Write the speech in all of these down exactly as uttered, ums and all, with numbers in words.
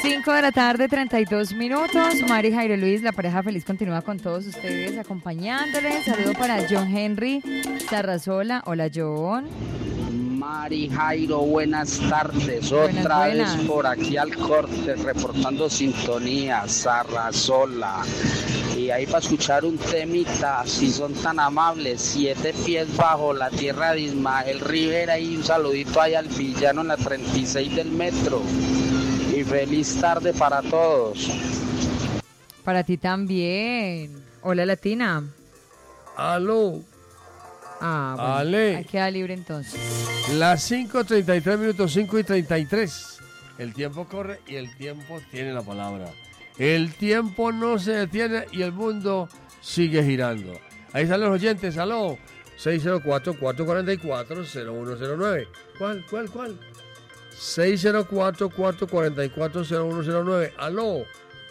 cinco de la tarde, treinta y dos minutos. Mari, Jairo, Luis, la pareja feliz continúa con todos ustedes acompañándoles. Saludo para John Henry Sarrazola. Hola, John. Mari, Jairo, buenas tardes. Buenas, Otra buenas. vez por aquí al corte, reportando sintonía, Sarrazola. Y ahí para escuchar un temita, si son tan amables, siete pies bajo la tierra de Ismael Rivera, y un saludito ahí al villano en la treinta y seis del metro. Y feliz tarde para todos. Para ti también. Hola, Latina. Aló. Ah, bueno. Ale. Ahí queda libre entonces. Las cinco treinta y tres minutos, cinco y treinta y tres. El tiempo corre y el tiempo tiene la palabra. El tiempo no se detiene y el mundo sigue girando. Ahí están los oyentes. Aló. seis cero cuatro, cuatro cuatro cuatro, cero uno cero nueve. ¿Cuál, cuál, cuál? seis cero cuatro, cuatro cuatro cuatro, cero uno cero nueve. Aló.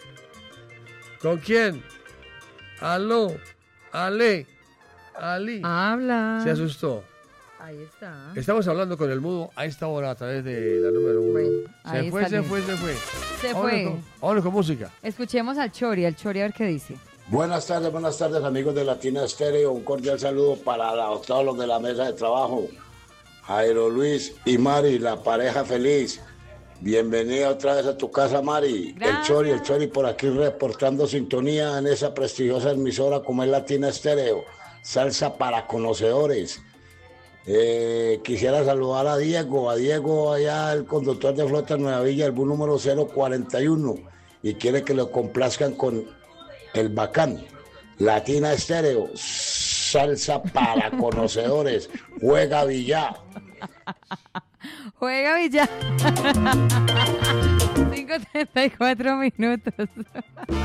¿Con quién? Aló. Ale. Ali. Habla. Se asustó. Ahí está. Estamos hablando con el mudo a esta hora a través de la número uno. Bueno, se ahí fue, está se bien. fue, se fue. Se Vámonos fue. con- vámonos con música. Escuchemos al Chori, al Chori a ver qué dice. Buenas tardes, buenas tardes amigos de Latina Estéreo. Un cordial saludo para la- todos los de la mesa de trabajo. Jairo Luis y Mari, la pareja feliz. Bienvenida otra vez a tu casa, Mari. Gracias. El Chori, el Chori por aquí reportando sintonía en esa prestigiosa emisora como es Latina Estéreo. Salsa para conocedores. Eh, quisiera saludar a Diego, a Diego allá, el conductor de Flota Nueva Villa, el bus número cero cuarenta y uno, y quiere que lo complazcan con el bacán. Latina Estéreo, salsa para conocedores. Juega Villa. Juega Villa. cinco treinta y cuatro minutos.